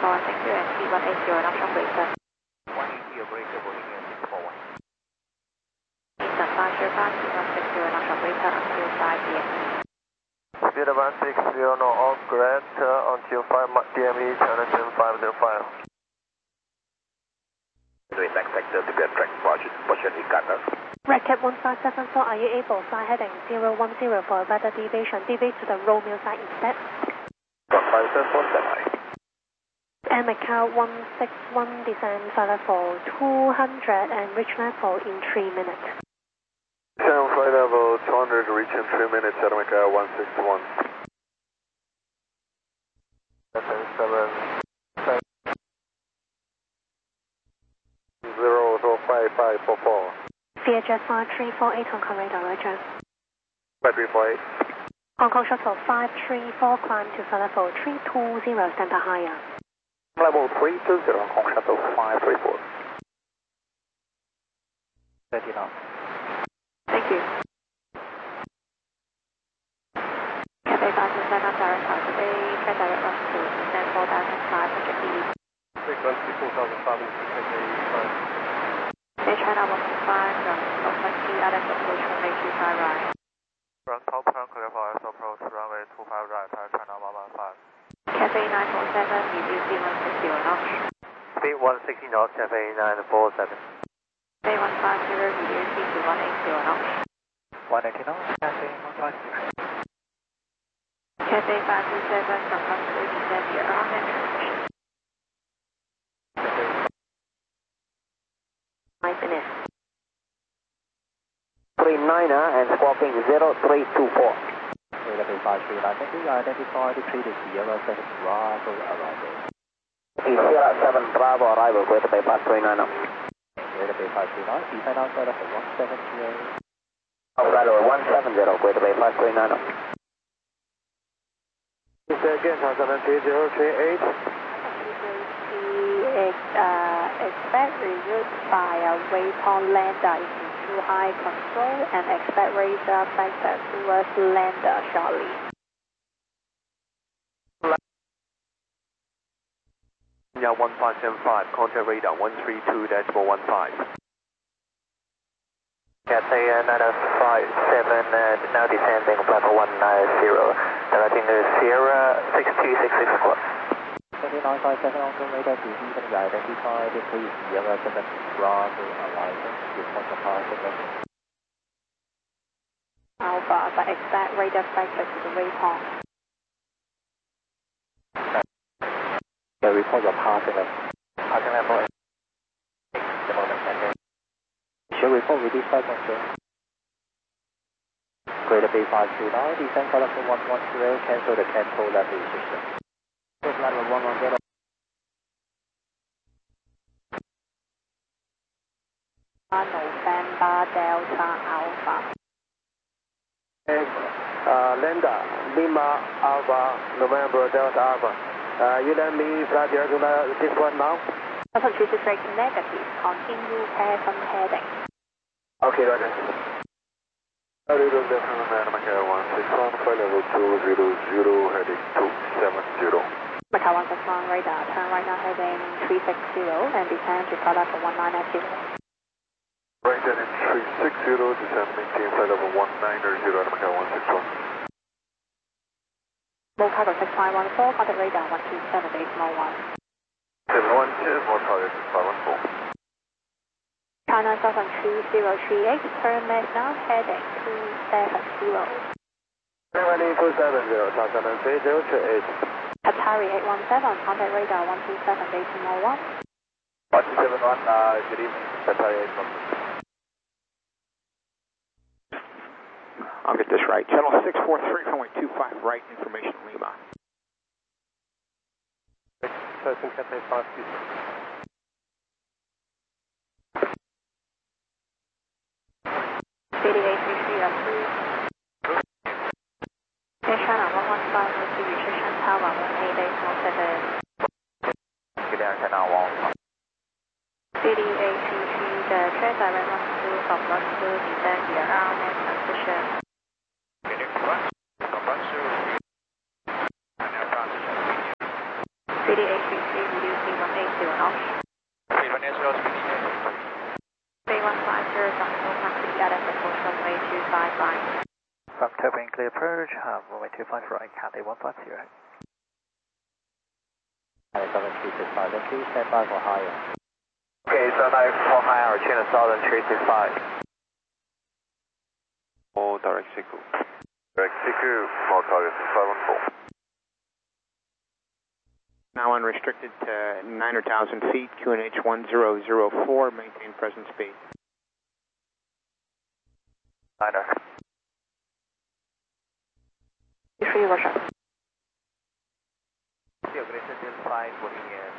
4, thank you, and speed 180 knots from Greater. 180 Greater, Boeing 641. Eastern 505, speed 160 knots from Greater until 5 DME. Speed 160 knots off Greater until 5 DME, Chinatown 505. Next sector to get track partially cut us. Red-Cap 1574, are you able fly heading 010 for a weather deviation, deviate to the Romeo side instead? 1574, standby. And Macau 161, descend flight level 200 and reach level in 3 minutes. Descend flight level 200, reach in 3 minutes at Macau 161. 05544. VHF 5348, Hong Kong radar, roger. 5348. Hong Kong shuttle 534, climb to flight level 320, stand by higher. Level 320, Hong Kong shuttle 534. 30 knots. Thank you. Cathay 527 direct out today, track direct rush to descend 4,500 feet. Frequency 4,500 feet. Air China 125 from Southwest RF approach runway 25 right. Ground top plan clear for S approach runway 25 right, Air China 115. Cathay 947, review speed 160 knots. Speed 160 knots, Cathay 947. Cathay 150, review speed to 180 knots. 180 knots, Cathay 150. Cathay 527 from Hangzhou descend here on and transition. 5 minutes. 39er and squawking 0324. Radar 539, thank you. Identify the 3 to Sierra 7 Bravo arrival. Sierra 7 Bravo arrival, Greater Bay 539. Greater Bay 539, descend outside of 170. Outside of 170, Greater Bay 539. Again, 3038. Expect reroute by a waypoint lander into high control and expect radar vector towards lander shortly. Yeah, 1575, contact radar 132.15. Cathay 957, now descending platform 190, directing to Sierra 6266 squad. 957 on the radar to even identify the 3 Sierra 7 Bravo arrival, report the positive. Alpha, but expect radar vector to the waypoint. The report your positive. Passing level. The moment center. Should report with this 5.0. Greater Bay 529, descend flight level 110, cancel the cancel level system. Flight level 110. November Delta Alpha. Lambda, Lima, Alpha, November, Delta, Alpha. You let me fly direct to this one now? Alpha 368 negative, continue pattern heading. Okay, roger. Little Lieutenant Macau 161, flight level 200, heading 270. Macau 161 radar, turn right now heading 360 and descend to flight level 1990. Right heading 360, descend maintain flight level 190 at Macau 161. More cargo 6514, contact radar 127 decimal 1. 712, more target 6514. China Southern 3038, turn left now heading 270. 270, Southern 3038. Qatari 817, contact radar 127 decimal 1. 171, good evening, Qatari 817. I'll get this right. Channel 643.25 right, information Lima. Person Cathay 526. CDA33 approved. Air China 115 will see restriction tower 18.7. Good day, China 115. CDA33, the train direct runs through from London, descend here around and transition. CDA33, reducing 180 knots. 3150, Junction taxi at approach runway 25 right. From Tailwind clear approach, runway 25 right, Cathay 150. Cathay 7365, thank you, stand by for higher. Okay, so now for higher, China Southern 365. All direct signal. Direct signal, small target 514. Now unrestricted to 900,000 feet, QNH 1004, maintain present speed. Niner. 3 Russia. Greater 5, moving in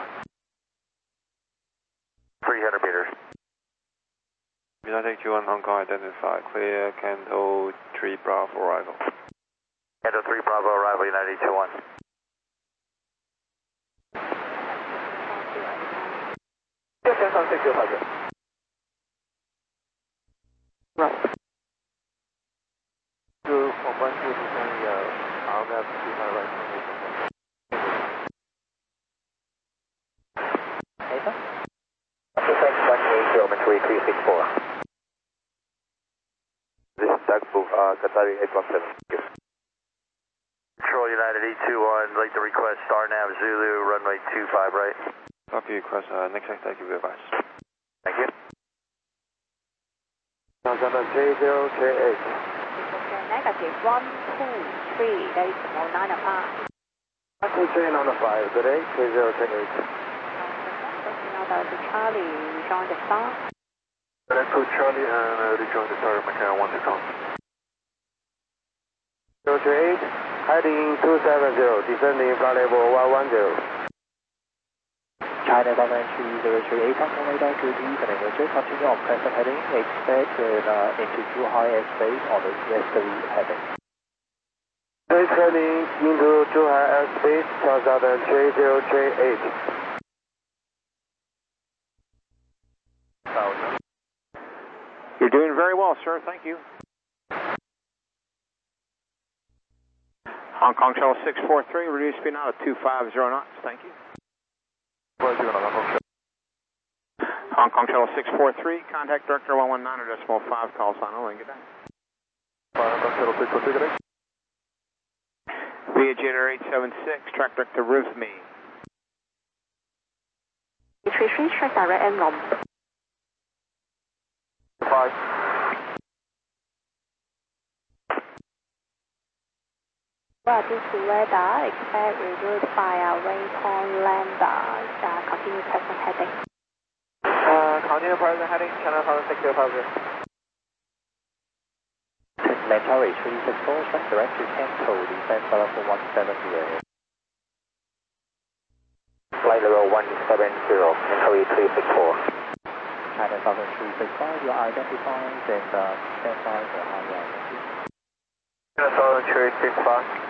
300 meters. United 21 Hong Kong identified, clear, Canto 3 Bravo arrival. Canto 3 Bravo arrival, United 21. Right. From 1 to 2, I'll have 25 right. Ava? Thanks, 180, 364. This is Doug Qatari 817. Control United E21, like to request Star Nav Zulu, runway 25 right. Copy request, next sector, give you advice. Thank you. Alexander J0J8. Negative 123, decimal 9 apart. 123.95, good day, J0J8. Now to Charlie, rejoin the star. To Charlie and rejoin the star, Macau 1 to come. 0J8, heading 270, descending flight level 110. China Southern 3038, Hong Kong radar, good evening. We'll just continue on present heading, expect into Zhuhai airspace on the westerly heading. Please heading into Zhuhai airspace, China Southern J0J8. You're doing very well, sir. Thank you. Hong Kong Shuttle 643, reduce speed now to 250 knots. Thank you. Hong Kong Shuttle 643, contact director 119.5, call sign only. Good day. Via Generator 876, track director Rhythmy. 33, track direct and long. 5. Well, due to weather, expect reroute via waypoint lander. Continue present heading. Continue present heading, China Southern 650. Lantari 364, track direct to Canto, descent flight level 170. Flight level 170, Lantari 364. China Southern 365, you are identified and stand by for higher. China Southern 365.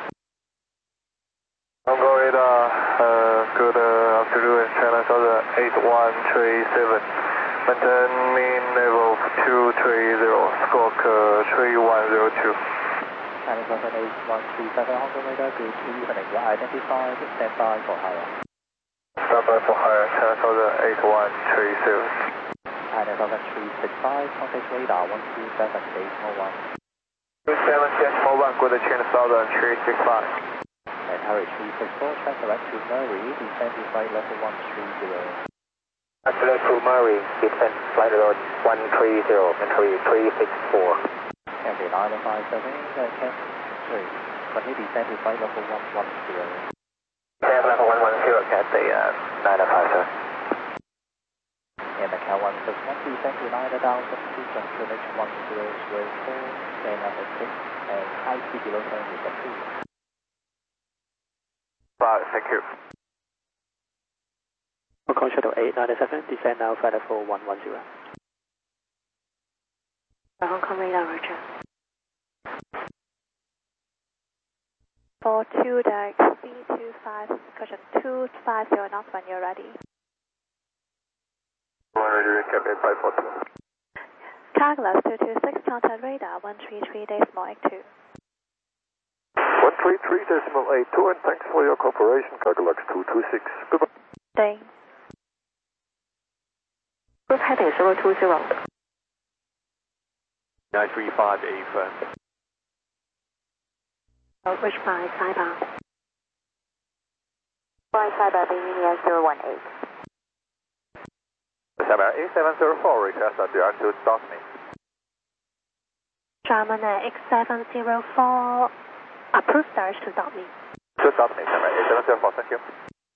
Congo radar, good afternoon, China Southern 8137. Maintain mean level 230, squawk 3102. China Southern 8137, Hong Kong radar, good evening. You are identified, stand by for higher. Stand by for higher, China Southern 8137. China Southern 365, contact radar 127.1. 270.1, good China Southern 365. Lantari 364, track direct to Murray, descent to flight level 130. Select to Murray, descent flight level 130, Lantari 364. Cathay 957, continue descent to flight level 110. Flight level 110, Cathay 957. And Macau 161, descent to 9,000 feet from QNH 1004, stand number 6, and high speed below 10 is approved. Thank you. Hong Kong Shuttle 897, descend now flight level 110. Hong Kong radar, roger. 42 deck C25, cushion 250 knots when you're ready. Ready, recap 8542. Carglass 226, contact radar 133.82. What? 33.82, and thanks for your cooperation, Cargolux 226. Goodbye. Day. Group heading 020. 935 firm. Reach by Saiba. By Saiba, the Union 018. Saiba A704, request at your to stop me. German X704. Approved stars to stop me. To stop me, Saiba A704, thank you.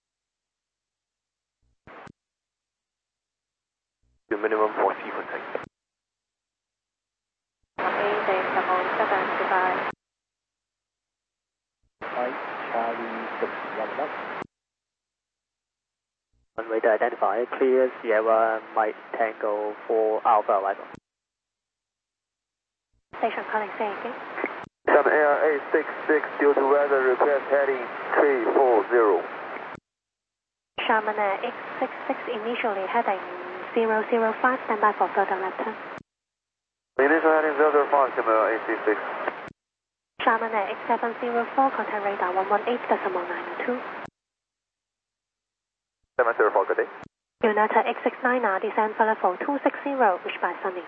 To minimum 40 for tank. Day 775. Charlie 611. Runway to identify, clear Sierra Mike Tango for Alpha arrival. Station calling, say again. Saiba Air A66, due to weather, request heading 340. Sherman X66 initially heading 005, stand by for further left turn. Initial heading 005, Saiba A66. Sherman X704, contact radar 118.902. 704, good day. United X69, descend for level 260, reached by Sunny.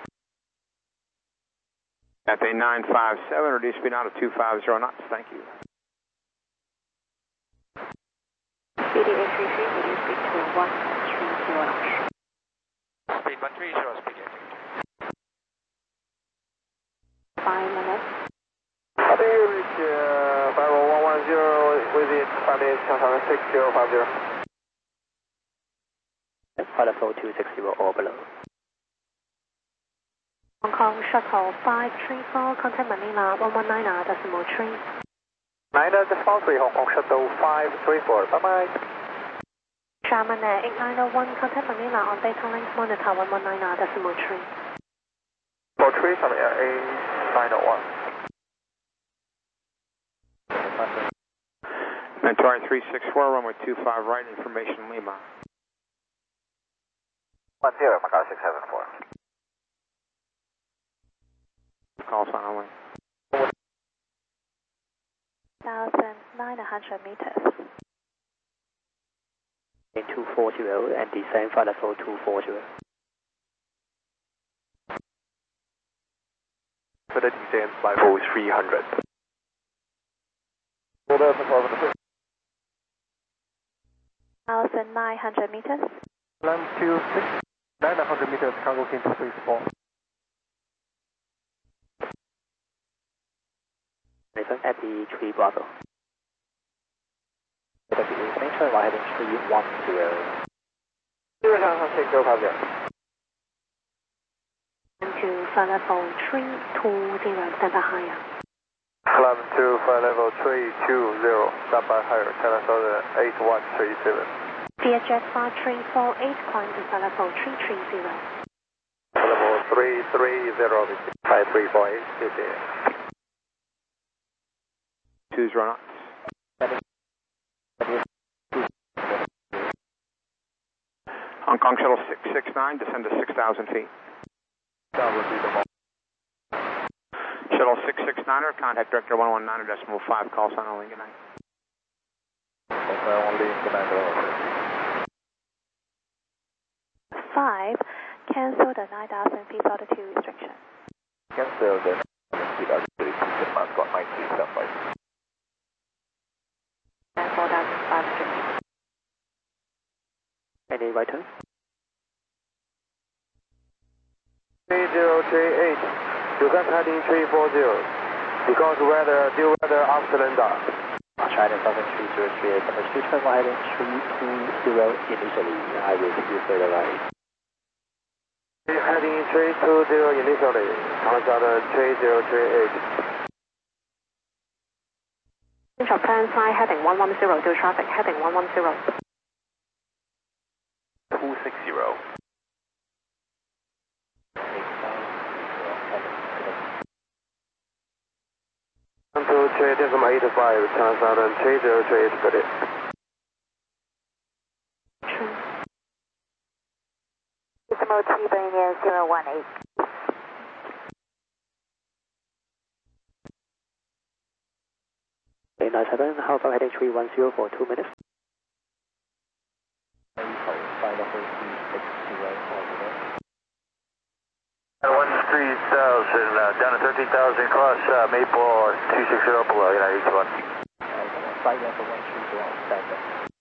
Cathay 957, reduce speed out of 250 knots, thank you. BDA33, reduce speed to 130 knots. Speed 130, speed 5 minutes. How do you reach 50110 within 5 minutes, 6050? Pilot 260 or below. Hong Kong Shuttle 534, contact Manila 119.3. 9.3, Hong Kong Shuttle 534, bye-bye. Sherman 8901, contact Manila on data link monitor 119.3. 43, Saiba Air A901. Mentari 364, runway 25 right, information Lima. 10, Macau 674. Call sign only. 1,900 meters. In 240 and descend flight level 240. For the descent flight level 300. 1,900 meters. Land 26, 900 meters, cargo into 34. Nathan at the 3 Bravo. Nature heading 310. 6050. To flight level 320, stand by higher. Climb to flight level 320, stop by higher, 10,8137. Vietjet 5348, climb to flight level 330. Level 330, 5348, good day. 20 knots. Hong Kong Shuttle 669, descend to 6,000 feet. That would be the most. Shuttle 669er, contact director 119.5, call sign only, good night. Only commander. 5, cancel the 9,000 feet altitude restriction. Cancel the speed altitude, got 19 standby. And 4,500. Any right turn? 3038, request heading 340, because weather, due weather after Linda. China 7303, number 2 turn heading 320 initially. I will see you further right. Heading 320 initially, Canada 3038. Central plan side heading 110, do traffic heading 110. 260. Until 3.85, Canada 3038, got it. Gizmo T, Bernier 018. 97, how about heading 310 for 2 minutes? One 3000, down to 13,000, cross Maple 260 below, United 81. Flight level 130, standard.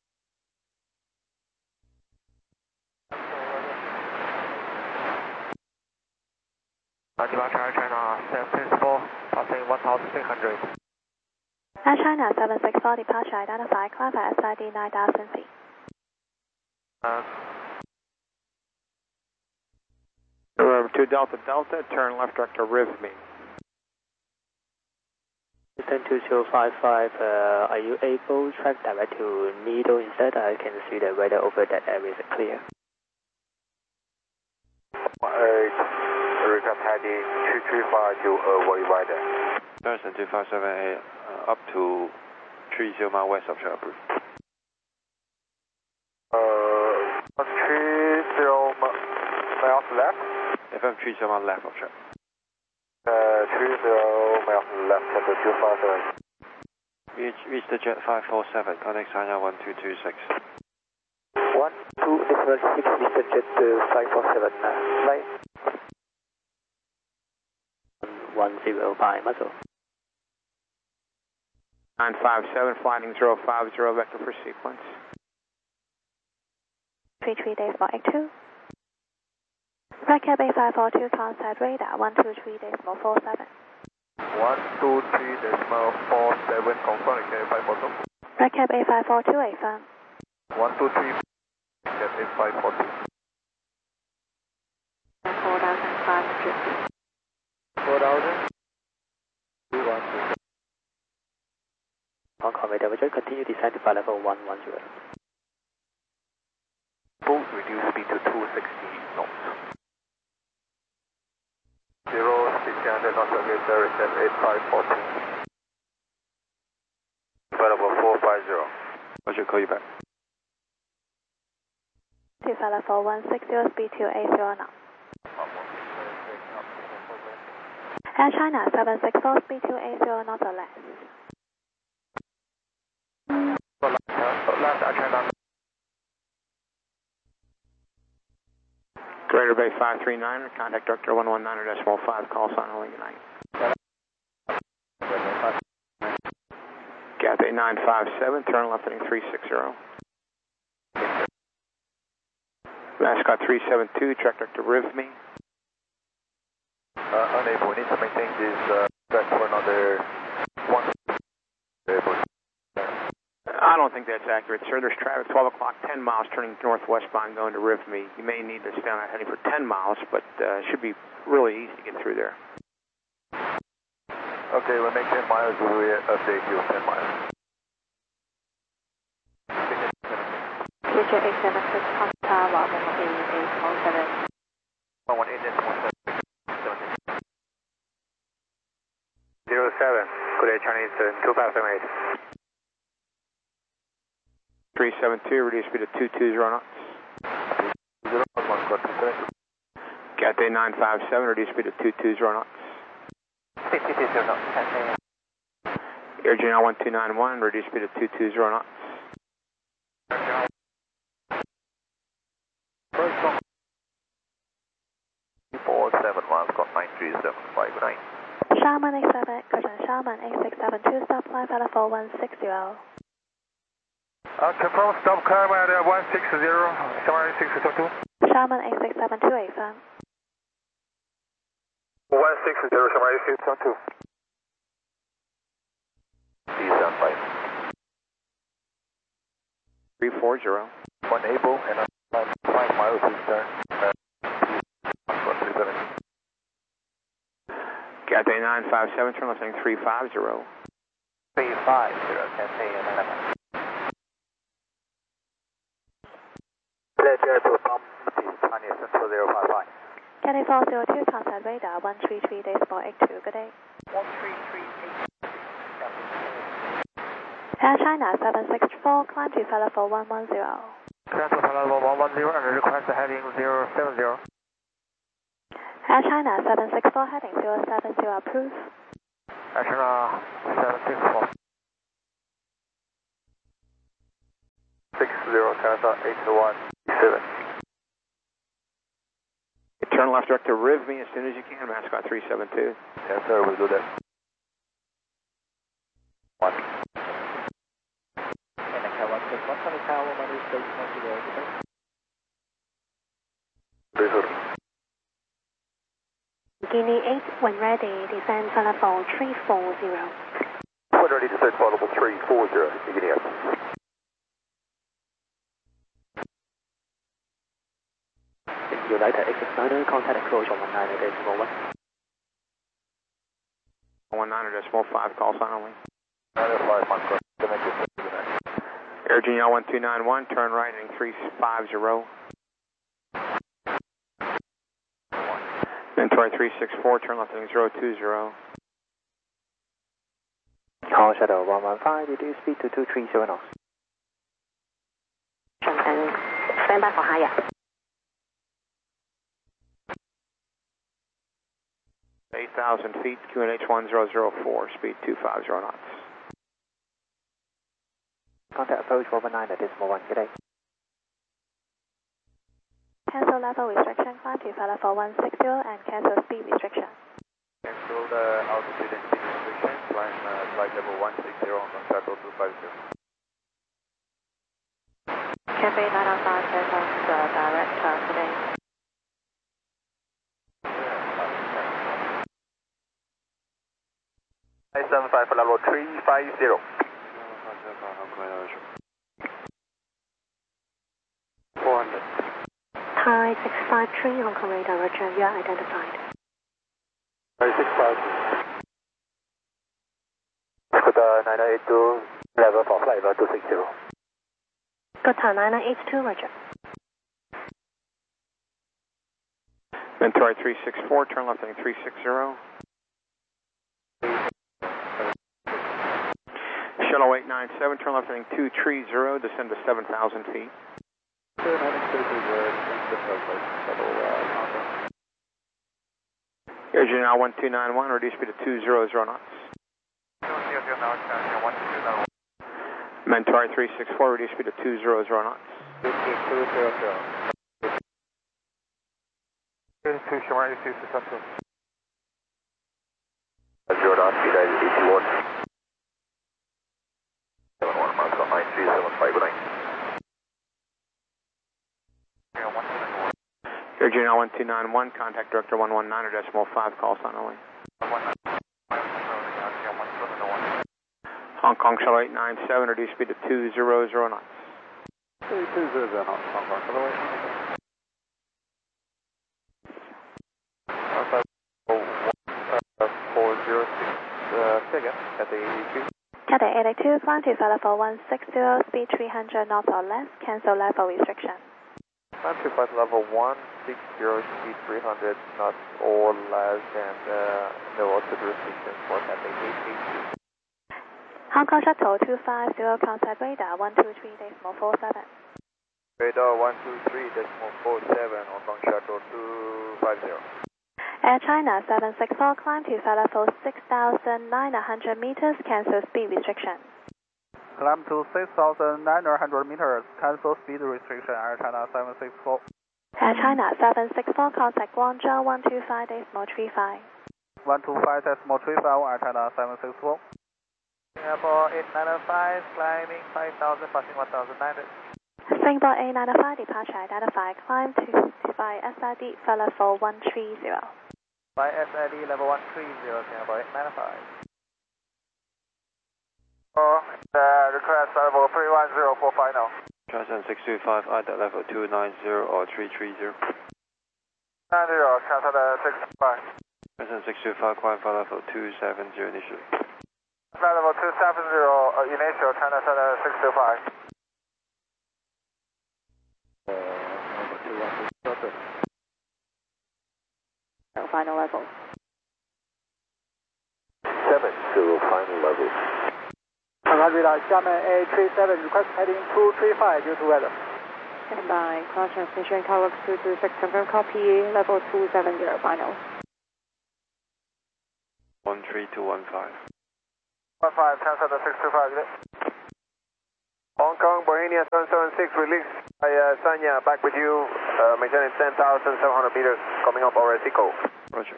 Departure China 764, passing 1,600. Air China 764 departure identify, climb at SID 9,000 feet. To Delta Delta, turn left director RIV me. Eastern 2055, are you able to track direct to Needle instead? I can see the weather over that area is clear. Recap heading 235 to avoid wider. Johnson 2578, up to 30 mile west of China, approved. 30 miles left. FM 30 mile left of China. 30 miles left of the 257. Reach the jet 547, connect China 1226. 1226, Mr. Jet 547, flight 10 by muzzle. 957, flying 050, vector for sequence. 33 days for X2. Redcap A542, contact radar 123 decimal 47. 123 decimal 47, confirm A542. Redcap A542, affirm. 123, A542. 4,500. 4,000. 212. On convey temperature, continue descent to flight level 110. Both reduce speed to 260 knots. 0600 knots against direction 8540. Flight level 450. I should call you back. To flight level 160, speed 280 knots. Air China 764, speed 280 knots or less. Left Air China. Greater Bay 539, contact director 119.5, call sign only United. Cathay 957, turn left heading 360. Mascot 372, track director RIV me. Unable, we need to maintain this track for another 1. I don't think that's accurate, sir. There's traffic 12 o'clock, 10 miles turning northwestbound going to RIV me. You may need to stay on that heading for 10 miles, but it should be really easy to get through there. Okay, we'll make 10 miles, we will update you 10 miles. Future 876, contact Tower 118.7. 118.7. 07, good day, Chinese 2578. 372, reduce speed to 220 knots. Cathay 957, reduce speed to 220 knots. Air China 1291, reduce speed to 220 knots. First one. 47 miles, got 93759. Sharman A7, Curtin Sharman A672, stop line flight level 160. Confirm stop climb at 160, Shamar 622. Sharman A672, affirm. 160, Shamar 622. C75. 340. Unable and 5 miles eastern. Cathay 957, turn left heading 350. 350, Cathay 957. Pleasure to bump Chinese 2055. Cathay 402, contact radar 133 decimal 82, good day. 1338. Air China 764, climb to flight level 110. Climb to flight level 110 and request heading 070. Air China 764, heading 070, approved. Air China 764. Canada 821, 7. Turn left direct to Riv me as soon as you can, Mascot 372. Yes, sir, we'll do that. 1. And Echo 161, Sunny Tower, 18610. 3 Guinea 8, when ready, descend for level 340. When ready to set level 340, beginning up. United 869, contact approach on 19.1. 19.5, call sign only. 95, Micro. Air Genie 1291, turn right heading 350. Mentor 364, turn left heading 020. Call Shadow 115, reduce speed to 230 knots. And stand by for higher. 8,000 feet, QNH 1004, speed 250 knots. Contact approach 119.1, good day. Cancel level restriction, climb to level 160 and cancel speed restriction. Cancel the altitude and speed restriction, climb flight level 160 on Shuttle 250. Cafe 905, take off direct today. I 75 for level 350. 400. Thai 653, Hong Kong radar, roger, you are identified. 650. Scooter 982, level for flight level 260. Gota 9982, roger. Mentor 364, turn left heading 360. Shuttle 897, turn left heading 230, descend to 7,000 feet. Air Genie 1291, reduce speed to 200 knots. Mentor 364, reduce speed to 200 knots. 2 Shimmer 82 successful. Jordan, speed 81. 71 miles, 93759. Air Genie 1291, contact director 119.5, call sign only. Hong Kong Shuttle 897, reduce speed to 200 knots. 200 knots, Hong Kong Shuttle 406, again, at the 82. Cathay 882, climb to level 160, speed 300 knots or less, cancel level restriction. Climb to flight level 160, speed 300 knots or less, and no altitude restriction for Cathay 882. Hong Kong Shuttle 250, contact radar 123.47. Radar 123.47, Hong Kong Shuttle 250. Air China 764, climb to level 6,900 meters, cancel speed restriction. Climb to 6,900 meters, cancel speed restriction, Air China 764. Air China 764, contact Guangzhou 125.35. 125.35, Air China 764. Singapore 895, climbing 5,000, passing 1,900. Singapore A905, departure identified, climb to by SID for level 130. By SID level 130, Singapore 895. Request level 31045 now. Transcend 625, either level 290 or 330. 90, cancel the 65. Transcend 625, climb for level 270 initially. Flight level 270, initial, China Center 625. Final level. 70, final level. Contact radar, Xiamen A37, request heading 235 due to weather. Stand by, cross transmission, Tower 226, confirm copy, level 270, final. 13215. 15, cancel the 625, Hong Kong, Bohemia 776, release by Sanya, back with you, maintaining 10,700 meters, coming up over Echo. Roger.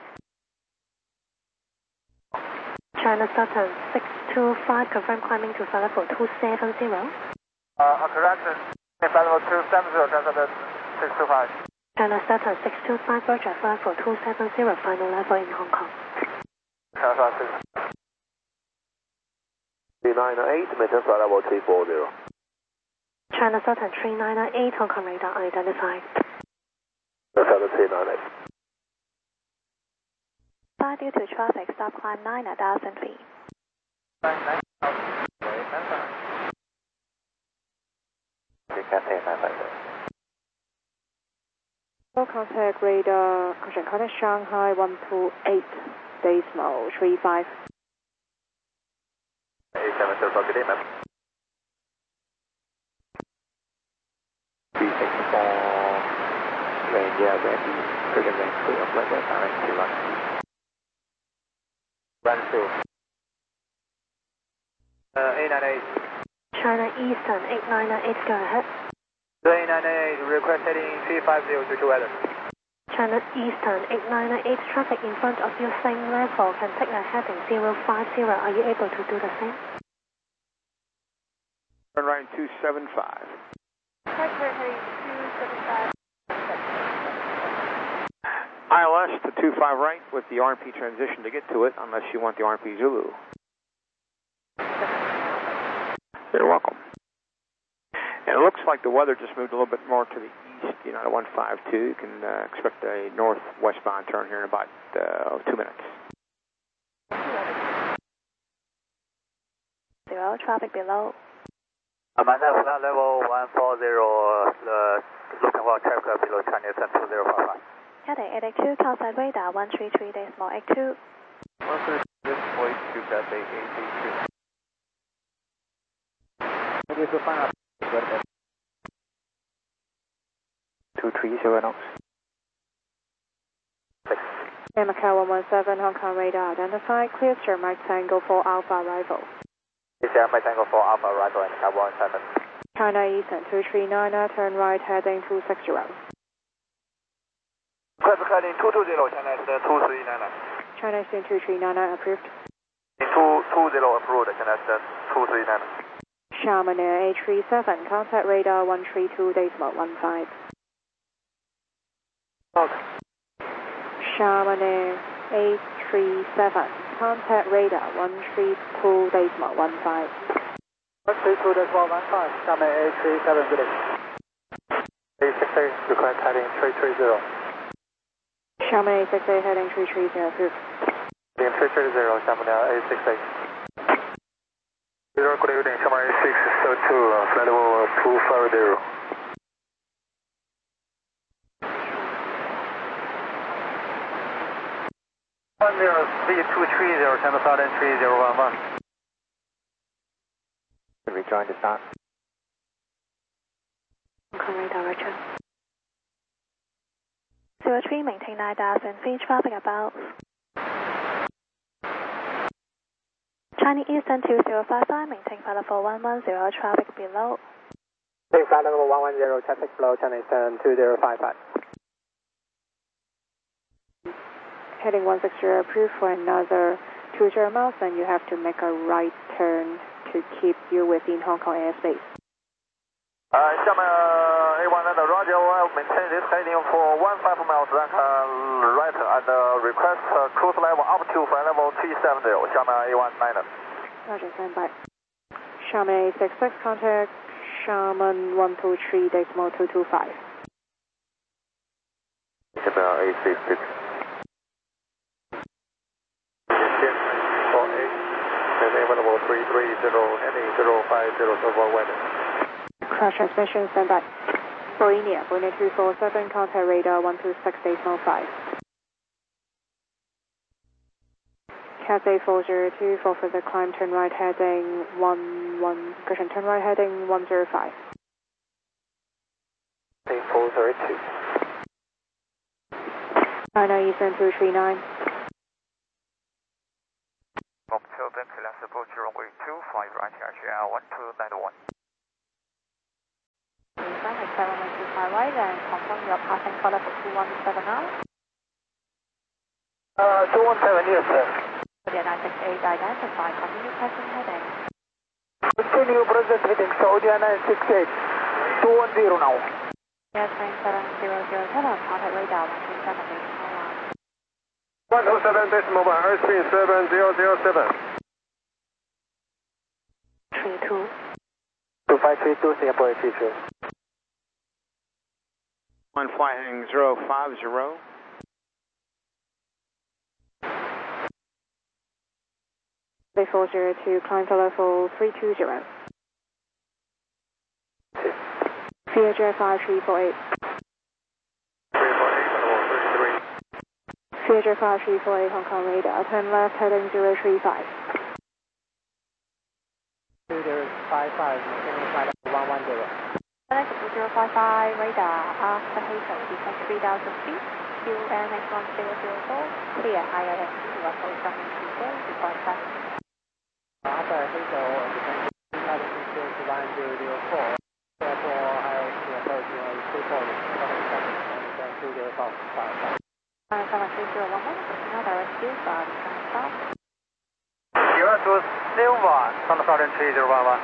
China Southern 625, confirm climbing to flight level 270. Correction, flight level 270, transcendent 625. China Southern 625, Roger, flight level 270, final level in Hong Kong. China Southern 398, maintain flight level 340. China Southern 398, Hong Kong radar identified. Southern 398. Due to traffic, stop climb 9,000 feet. Full contact radar, contact Shanghai 128 decimal 35. 870, good day, ma'am. 364, Ranger ready, current range clear of weather, direct to London. Run through. 898. China Eastern 8998, go ahead. 898, request heading 350 due to weather. China Eastern 8998, traffic in front of you same level, can take a heading 050. Are you able to do the same? Turn right 275. Heading 275. ILS to 25 right with the RMP transition to get to it, unless you want the RMP Zulu. You're welcome. And it looks like the weather just moved a little bit more to the east, you know, to 152. You can expect a northwestbound turn here in about 2 minutes. Zero, traffic below. Amanda, flight level 140, looking for traffic below Chinese and 2055. Heading 882, outside radar 133 decimal 82. 133 decimal 82, that's 882. Maybe to find out. 230 knots. Macau 117, Hong Kong radar identified. Clear sir, Mike Tango for Alpha arrival. Sierra Mike Tango for Alpha arrival and Macau 17. China Eastern 239, turn right heading 260. Traffic heading 220, China Eastern 2399. China Eastern 2399 approved. 220 approved, China Eastern 2399. Xiamen Air 837, contact radar 132 decimal 15. Xiamen Air 837, contact radar 132 decimal 15. 132 decimal 15, Xiamen Air 837, good day. 868, request heading 330. Xiamen 868 heading 330 approved. Heading 330, Xiamen Air 868. Zero, good evening, Xiamen 602, flight level 250. V230, China Southern 3011. Rejoin the start. Hong Kong radar, Roger. 03, maintain 9,000 feet, traffic about. China Eastern 2055, maintain flight level 110, traffic below. Take flight level 110, traffic below, China Eastern 2055. Heading 160 approved for another 20 miles, and you have to make a right turn to keep you within Hong Kong airspace. Xiamen A100, Roger, will maintain this heading for 15 miles, then right and request cruise level up to flight level 370, Xiamen A190. Roger, stand by. Xiamen A66, contact Xiamen 123 decimal 225. Xiamen A66. Available 330, heading 050, over weather. Crash transmission, stand by. Bohemia 247, contact radar 126.5. Cathay 402, for further climb, turn right heading 11, turn right heading 105. 402. China Eastern 239. From Tilden to Last approach runway 25 right, RTR 1291. runway 25 right and confirm your passing color for 217 now. 217, yes sir. Saudia 968 identify, continue passing heading. Continue process heading, Saudia 968, 210 now. Yes, train 7007, contact radar 127 107 decimal 1, airspeed 7007. 32. 2532, Singapore 33. 1 flight heading 050. Bay 402, climb to level 320. Theodore 5348. 348, level 33. Theodore 5348, Hong Kong radar, turn left heading 035. Theodore 55, maintaining flight level 110. Connect to 055 radar, after Hazel, descend 3000 feet, QNX 1004, clear higher than UFO 724, deploy fast. After Hazel, descend 3000 feet to 1004. Therefore, I will approach you 240, 73011, another rescue, stop. Sierra to Silva, on the Southern 3011.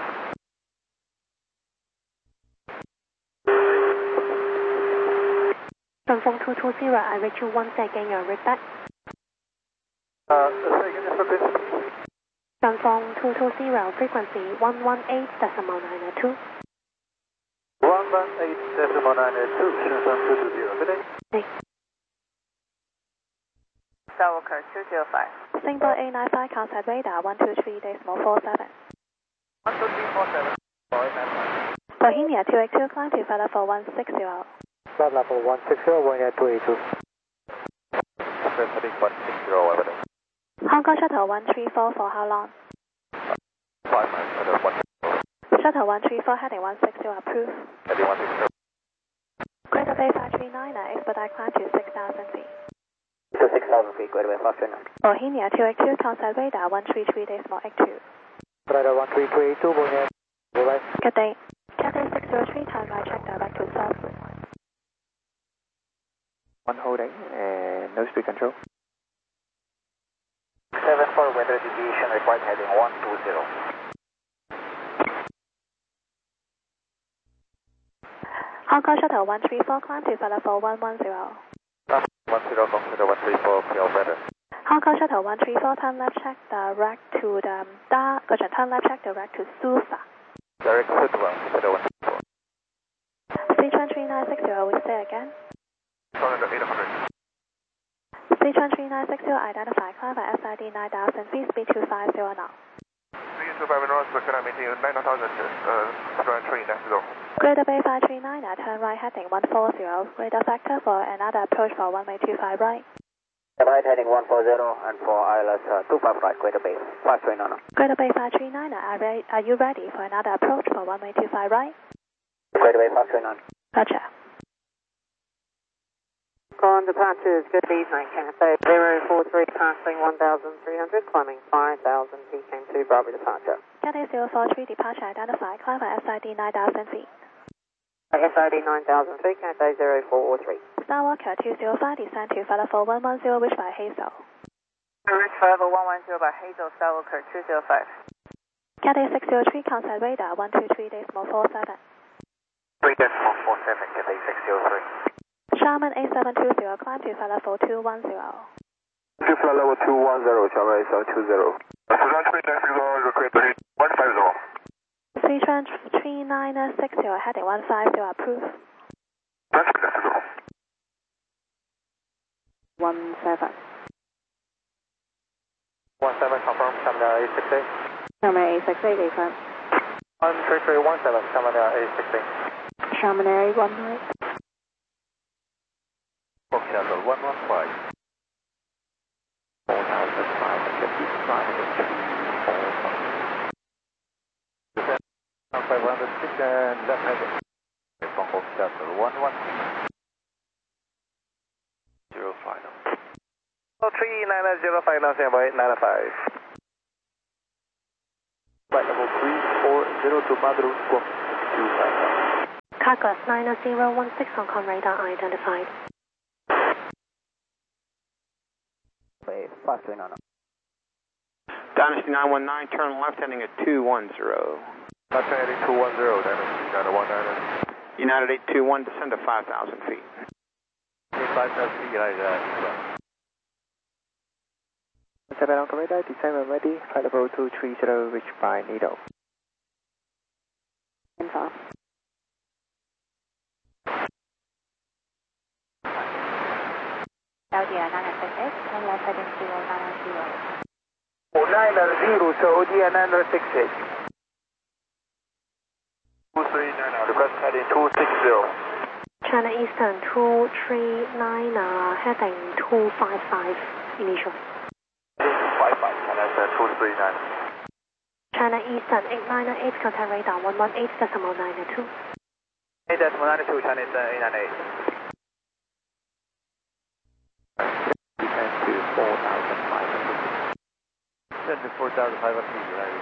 Sunfong 220, I reach you once again, your read back. Say again, frequency. Sunfong 220, frequency 118.992. 118.992, Shenzhen 220, good day. Hey. Skywalker 205. Singapore 895, contact radar 123.47. 12347, Bohemia 282, climb to flight level 160. Flight level 160, going at 282. Heading 160, everything. Hong Kong Shuttle 134 for how long? 5 miles, heading 160. Shuttle 134 heading 160, approved. Heading 160. Greater Bay 539, expedite climb to 6,000 feet. To 6,000 feet, Greater Bay 539. Bohemia 282, contact radar 133.82. Radar 13382, going at right. Good day. Cathay 603, time right check direct to south. 1 holding and no speed control. 74 weather deviation required heading 120. Hong Kong Shuttle 134, climb to flight level 110. 10, consider 134, clear weather. Hong Kong Shuttle 134, turn left check direct to the turn left check direct to Suva. Direct Suva, consider 134. Sichuan 3960, we say again. 800. Sichuan 3960, identify, climb by SID 9000 feet, speed 250 now. 325 north, can I maintain 9000, Sichuan 3960. Greater Bay 539, turn right heading 140, radar factor for another approach for runway 25 right. Right heading 140 and for ILS 25 right, Greater Bay 539. Greater Bay 539, are you ready for another approach for runway 25 right? Greater Bay 539. Roger. On departures, good evening, Cathay 043 passing 1,300, climbing 5,000 feet, came to Bravo departure. Cathay 043, departure identified, climb by SID 9000 feet. SID 9,000 feet, Cathay 0403. Skywalker 205, descend to flight level 110, reached by Hazel. Reach level 110 by Hazel, Skywalker 205. Cathay 603, contact radar 123.47. 3.47, Cathay 603. Sharman 8720, climb to flight level 210. To flight level 210, Sharman 8720. Sichuan 3960, request 150. Sichuan 3960, heading 150, approved. 17. 17, confirm, Shamania 868. Sharman 868, confirm. 13317, Shamania 868. Sharman Air 1 right. Shuttle 115. 506 and left heading. Hong Kong Shuttle 115. 0 final. 3905 now, stand by 95. Flight level 340 to Madrid, Squawk 25. Progress 90016 Hong Kong radar identified. Wait, 539. Dynasty 919, turn left heading at 210. Dynasty 210, Dynasty 919. United 821, descend to 5,000 feet. 5,000 feet, United 7 Hong Kong radar, descend when ready, flight level 230, reach by Nido. Info. Saudi 968, turn left heading 090. 990, Saudi 968. 239, request heading 260. China Eastern 239, heading 255 initial. 255, China Eastern 239. China Eastern 8998, contact radar 118.992. 8.92, China Eastern 898. Descend to 4,500. Descend to 4,500 feet, United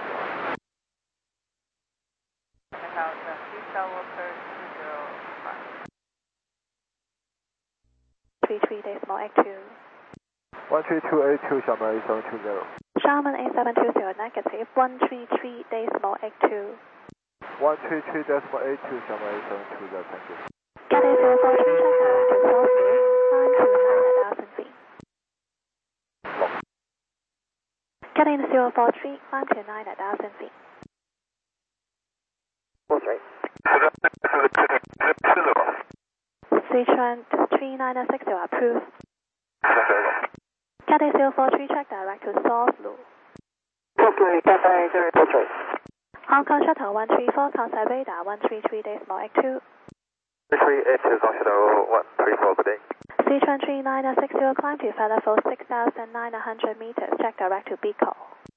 33.82. 13282, Xiamen 720. Xiamen 8720, negative 133.82. 133.82, Xiamen 720, thank you. Cathay 043, check direct to Southview, climb to 9,000 feet. Cathay 043, climb to 9,000 feet. 43. Sichuan 3960, approved. Cathay 043, check direct to Southview. Cathay 043. Hong Kong Shuttle 134, contact radar 133.82. 338, Hong Kong 134, good day. Sichuan 3960, climb to flight level 6,900 meters, check direct to Bicol.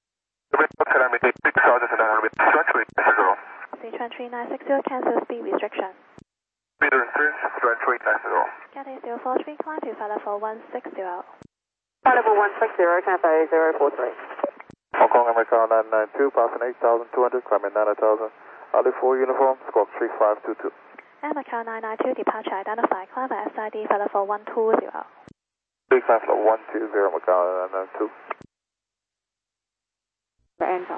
Sichuan 3960, cancel speed restriction. Cathay 043, climb to flight level 160. Flight level 160, Cathay 043. Hong Kong America 992, passing 8,200, climbing 9,000. Ali 4 uniform, squawk 3522. And Macau 992, departure identified, climb by SID flight level 120. Big time flight 120, Macau 992. The info.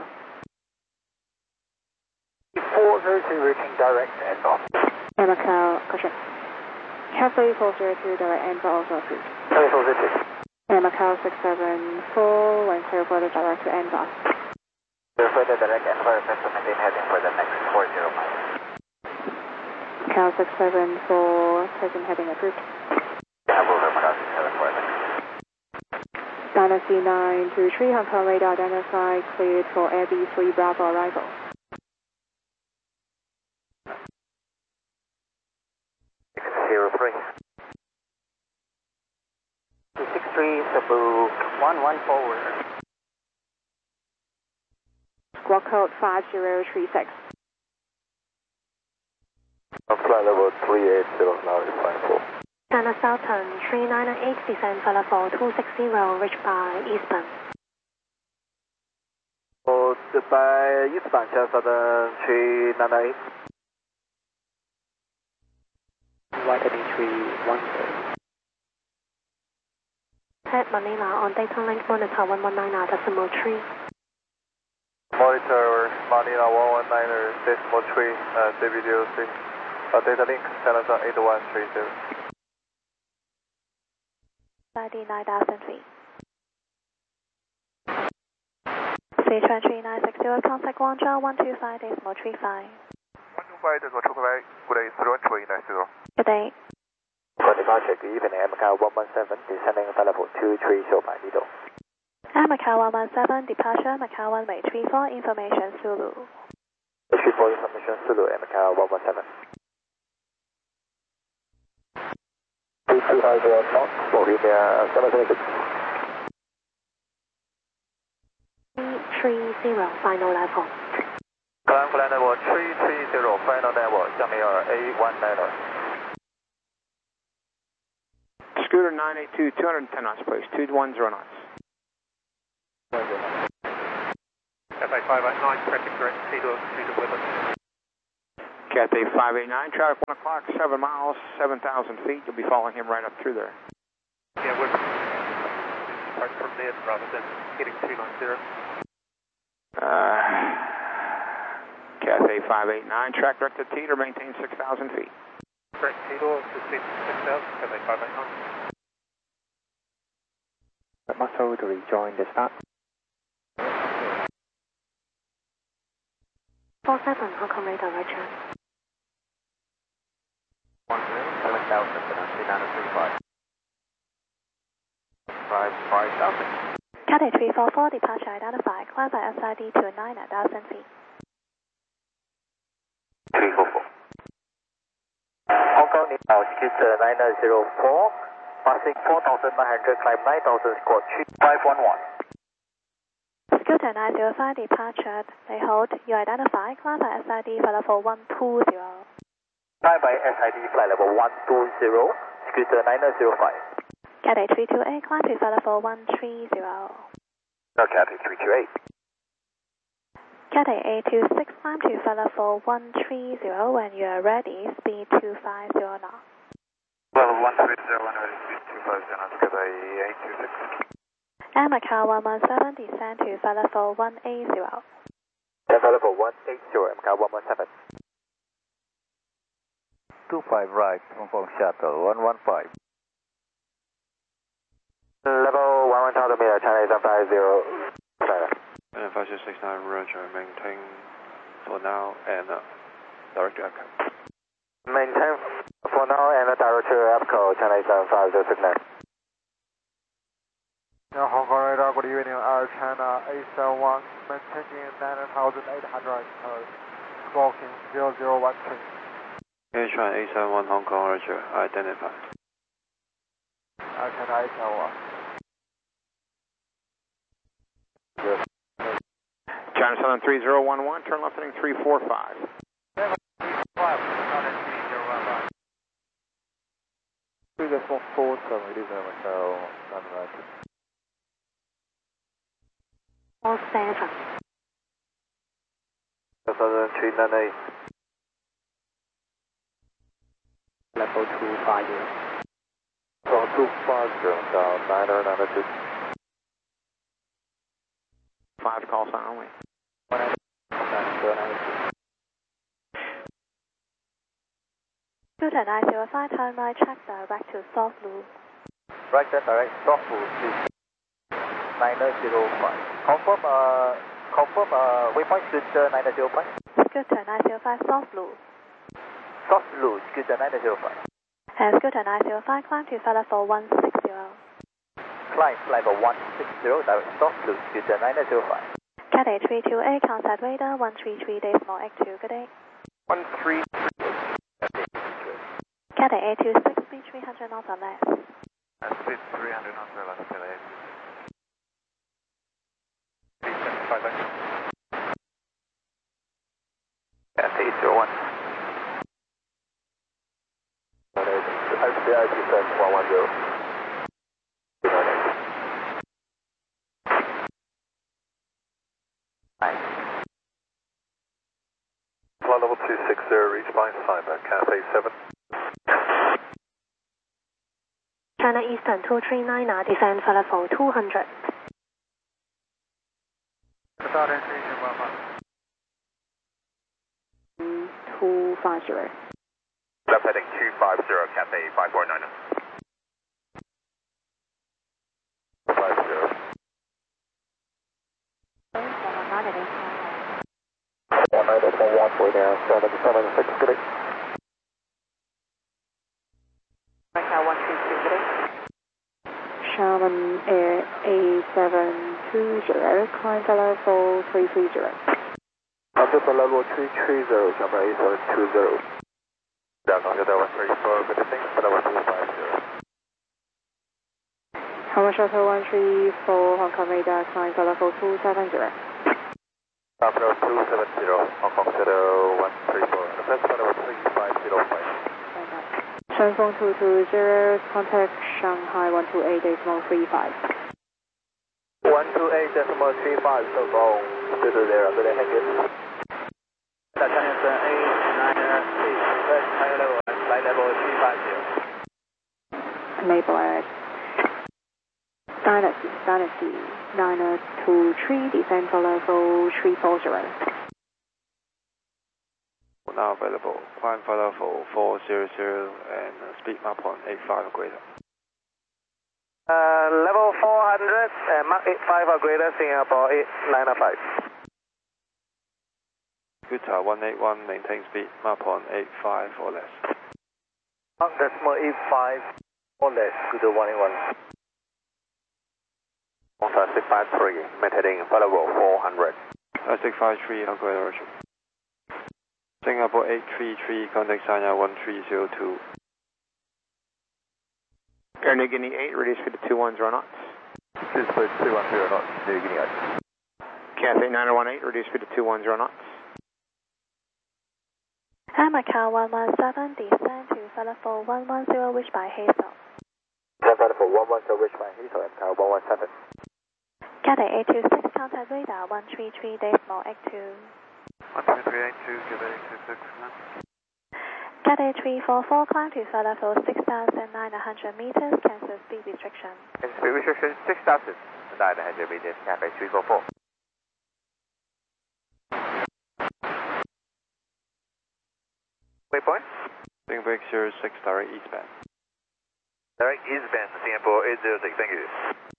402, reaching direct end off. And Macau, caution. Cathay 402, direct info also approved. 402. And Macau 674, when clear for the direct to end off. Clear for the direct end off, to maintain heading for the next 40 miles. Macau 674, taking heading approved. Macau 674. Dynasty 923, Hong Kong radar identified, cleared for AB3 Bravo arrival. 603. 263, Cebu 11 forward. Squawk code 5036. Flight level 380, now is flying full. China Southern 3998, descend flight level 260, reach by eastbound. By eastbound, Southern 398. Right heading 310. Head Manila on data link monitor 119.3. Monitor Manila 119.3, WDOC. Data link, Canada 8130. ID 9,000 feet. Sichuan 3960, contact Guangzhou 125.35. 125.35, good day, 31390. Good day. For departure, good evening, Macau 117, descending flight level 230 by Nido. And Macau 117, departure, Macau 1834, information Zulu. 34 information Zulu, Macau 117. 250 knots, Florida 776. 330, final level. Climb flight level 330, final level, Xiamen A190. Scooter 982, 210 knots, please. 210 knots. FA 589, traffic direct, Cedar with us. Cathay 589, traffic 1 o'clock, 7 miles, 7,000 feet. You'll be following him right up through there. Yeah, we're depart from there rather than hitting 290. Cathay 589, track directed to Teeter, maintain 6,000 feet. Correct, Teeter, proceed 6,000, Cathay 589. Muscle to rejoin the start. 47 Hong Kong radar, right turn. 7,000, 5,000. Cathay 344, departure identified, climb by SID to 9,000 feet. 344. Hong Kong, now Scooter 904, passing 4,900, climb 9,000, squad 511. Scooter 905, departure, they hold, you identify, climb by SID, flight level 120. Climb by SID, flight level 120, Scooter 905. Cathay 328, climb to flight level 130. No, Cathay 328. Cathay 826, climb to flight level 130, when you are ready, speed 250 knots. Level 130, when ready, speed 250 knots, Cathay 826. And Macau 117, descend to flight level 180. Flight level 180, Macau 117. 25 right, Hong Kong Shuttle 115. Level 110 meter, China 750. And 5669, roger, maintain for now and direct to EPCO. Maintain for now and direct to EPCO, China 750 signal. Now Hong Kong radar, good evening, Air China 871, maintaining 9,800, squawking 0013. Air China 871 Hong Kong, roger, identified. Air China 871. China Southern 3011, turn left heading 345. 347, it is Macau, Sunrise. 47. Southern 398. Level 250. From 250 down 992. 5 call sign only. Scooter 905, turn right, check direct to soft loop. Right then, direct, soft loop, please. 905. Confirm, waypoint Scooter 905. Scooter 905, soft loop. Soft loop, Scooter 905. And Scooter 905, climb to flight level 160. Climb level 160, direct soft loop, Scooter 905. Cathay 328, contact radar 133.82, good day. 133. Cathay 826, speed 300 knots or less. Speed 300 knots or less, Cathay 826. Speed 75 left. Cathay 801. RCI 110. Flight level 260, reach by Cyber, Cathay 7. China Eastern 239, descend flight level 200. Southern 311. 250. Left heading 250, Cathay 549. 50. 776, good day. Macau 132. Sherman Air A720, climb to level 330. After level 330, Sherman A720. Down on the 134, good evening, for level 250. Hong Kong Shuttle 134, Hong Kong radar, climb to level 270. Level 270, Hong Kong Shuttle 134, and press level 3505. 顺丰220, contact Shanghai 128.35. 128.35, so long. Good day, thank you. Tennyson 898, request higher level and flight level 350. Enable at Dynasty 9023, descend for level 340. Now available, climb for level 400 and speed map on 85 or greater. Level 400 and Mach 85 or greater, Singapore 8905. Scooter 181, maintain speed map on 85 or less. Decimal 85 or less, Scooter 181. 653, maintaining for level 400. 653 or greater, Roger. Singapore 833, contact Sanya 1302. Air New Guinea 8, radius for the 210 knots. This is 210 knots, New Guinea 8. Cathay 9018, radius for the 210 knots. Air Macau 117, descend to level 110, reached by Hazel. Level 110, reached by Hazel, Macau 117. Cathay 826, contact radar 133.82. 12382, Quebec 26 now. Cathay 344, climb to level 6,900 meters, cancel speed restriction. Speed restriction 6,900 meters, Cathay 344. Waypoint? Singapore 06, direct eastbound. Direct eastbound, Singapore 806, thank you.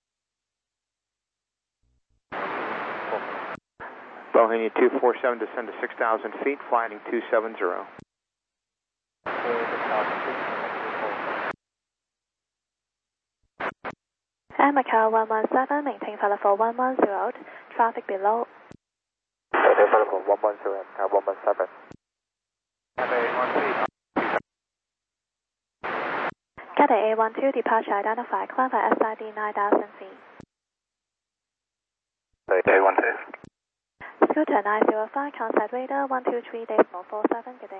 Bohemia 247, descend to 6,000 feet, flying 270. Air Macau 117, maintain level 110, traffic below. Cathay level 110, Macau 117. Cathay A12, departure identified, climb for SID 9,000 feet. A12. Scooter 905, contact radar 123.47, good day.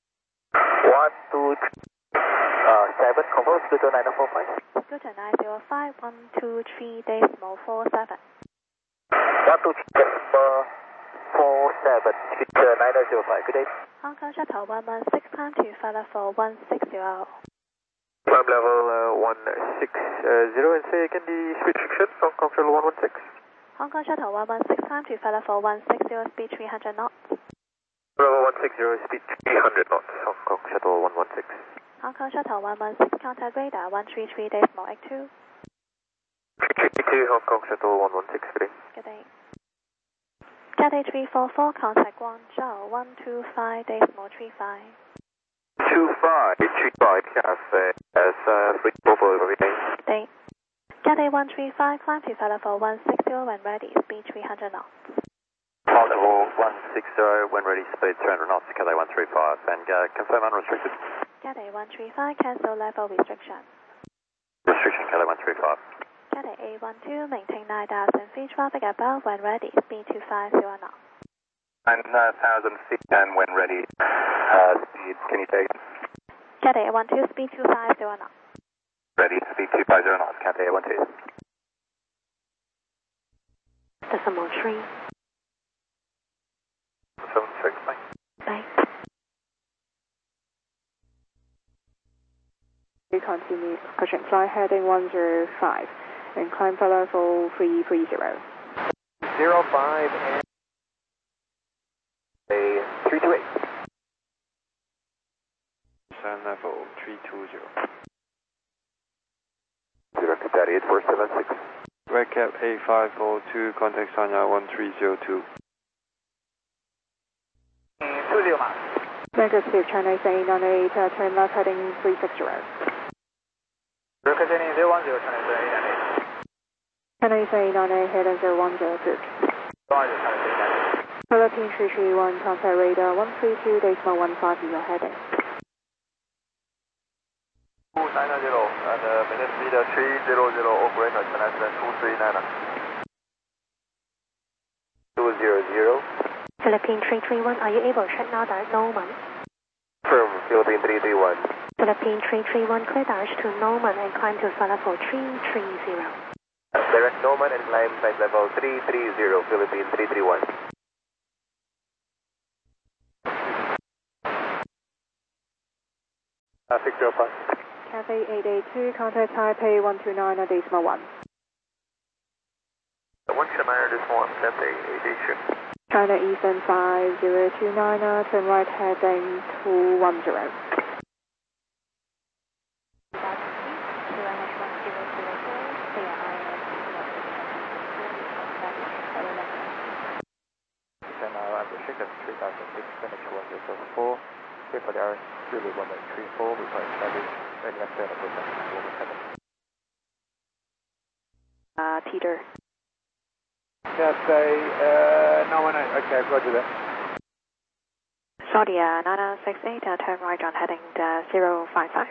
123, 7, confirm, Scooter 9045. Scooter 905, 123.47. 123.47, Scooter 9005, good day. Hong Kong Shuttle 116, climb to level 160. Climb level 160 and say again the speed restriction, Hong Kong Shuttle 116. Hong Kong Shuttle 116, climb to level 160, speed 300 knots. Level 160, speed 300 knots, Hong Kong Shuttle 116. Hong Kong Shuttle 116, contact radar 133.82. 332, Hong Kong Shuttle 116, good day. Good day. Cathay 344, contact Guangzhou 125.35. 2535, Cathay, S344, every day. Day. Cathay 135, climb to level 160 when ready, speed 300 knots. Level 160, when ready, speed 300 knots, Cathay 135, and confirm unrestricted. Cathay 135, cancel level restriction. Restriction, Cathay 135. Cathay A12, maintain 9,000 feet, traffic above when ready, speed 250 knots. 9,000 feet, and when ready, speed, can you take? Cathay A12, speed 250 knots. Ready, speed 250 knots, Cathay 12. Decimal 3. 76, bye. Bye. We continue question flight heading 105 and climb for level 330. 05 and a 328. Descend level 320. Directed Daddy 8476. Red Cap 8542, contact Sanya 1302. 20 miles. Negative China 898, turn left heading 360. Representing 010, China 898. China 898, heading 010, good. Philippine 331, contact radar 132.15, your heading. 290, and maintain speed 300, operator, China 239. 200. Philippine 331, are you able to check now direct Norman? Firm, Philippine 331. Philippine 331, clear direct to Norman and climb to level 330. Direct Norman and climb flight level 330, Philippine 331. 605. Cathay 882, contact Taipei 129.1. 129.1, Cathay 882. China Eastern 5029, turn right heading 210. Chicken 3006, finish 1004, clear for the RS, Zulu 1834, request service, ready left turn approach, 117. Peter. Cathay 918, okay, roger that. Saudi 9968, turn right on heading 055.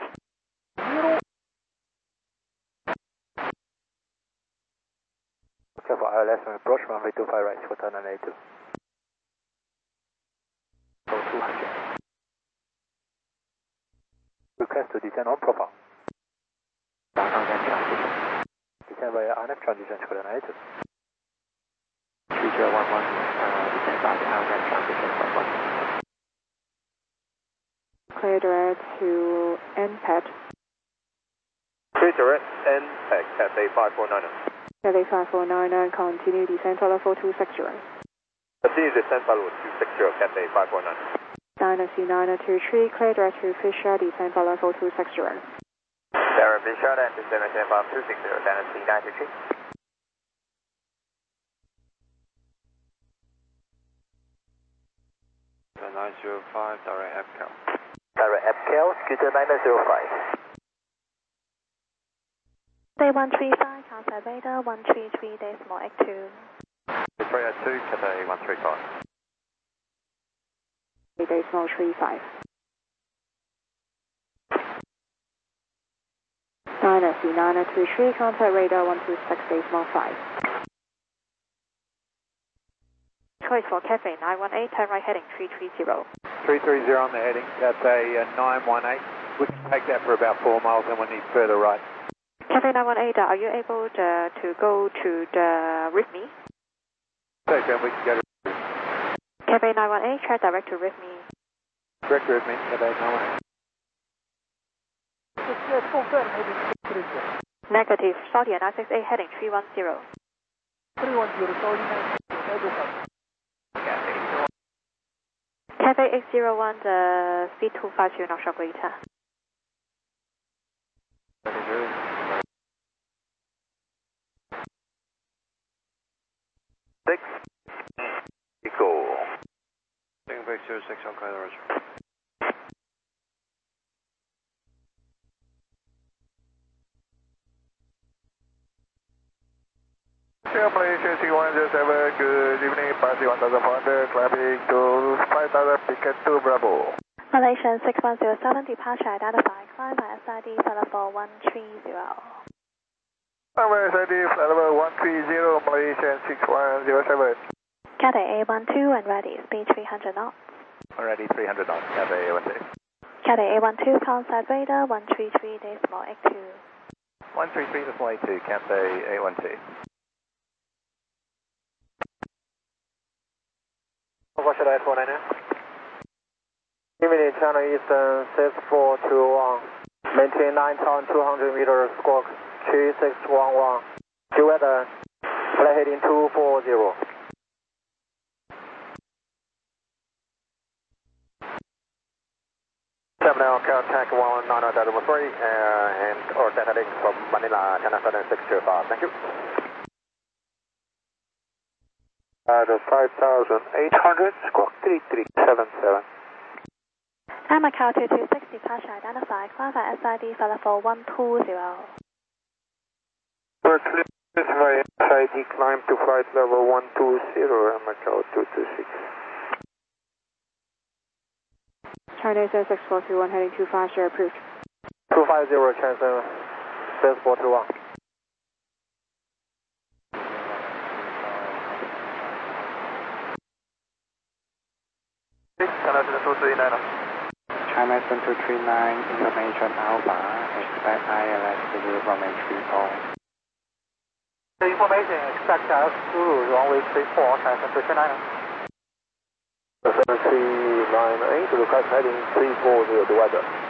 Okay, for ILS and approach, runway 25 right, for turn 982. 200. Request to descend on profile. Descend via RNF transition to the 982. 3011, descend by the RNF transition from 1. Clear direct to NPAD. Clear direct NPAD, Cathay 549. Cathay 549, continue descent follow 4260. Continue descent follow 260, Cathay 549. China C923, clear direct to Fisher, descent follow 4260. Sarah Fisher and descent follow 260, China C923. The 905, direct FCAL. Direct FCAL, Scooter 905. Day 135, contact radar 133.82. 302, Cathay 135. 8.35. China C923, contact radar 126.5. Choice for Cathay 918, turn right heading 330. 330 on the heading, Cathay 918. We can take that for about 4 miles and we need further right. Cathay 918, are you able to go to the RIFME? Okay, we can go to Cathay 918, try direct to RIFME. direct with me, Cathay 918. Negative, Saudi 968, heading 310. 310, Saudi 968. Cathay 801, the speed 250 knots greater. 6, equal. Taking picture 6 on Kaiser Roger. Malaysia 6107, good evening, passing 1400, climbing to 5000, ticket to Bravo. Malaysian 6107, departure identified, climb by SID flight level 130. Number SID flight level 130, Malaysian 6107. Cathay A12 and ready, speed 300 knots. Already 300 knots, Cathay 812. Cathay A12, contact radar 133.82. 133.82, Cathay 812. What should I 49 now? Immediate China Eastern 6421. Maintain 9,200 meters, squawk 3611. Due weather, flight heading 240. Terminal contact 190.3 and or heading from Manila, China Southern 625. Thank you. The 5,800, squawk 3377. And Macau 226, departure identified, climb by SID flight level 120. Berkeley, via SID climb to flight level 120 and Macau 226. China 6421, heading 250, approved. 250, China 6421. China 239. China 239, information Alpha, expect ILS Zulu runway 34. The information expect ILS Zulu runway 34, China 239. 7398, request heading 340 to weather.